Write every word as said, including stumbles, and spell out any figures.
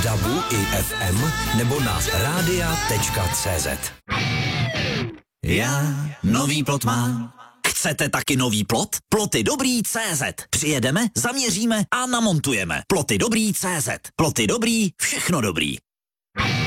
dabu i ef em nebo na rádia tečka cé zet. Já nový plot mám. Chcete taky nový plot? Ploty dobrý tečka cé zet. Přijedeme, zaměříme a namontujeme. Ploty dobrý tečka cé zet. Ploty dobrý, všechno dobrý.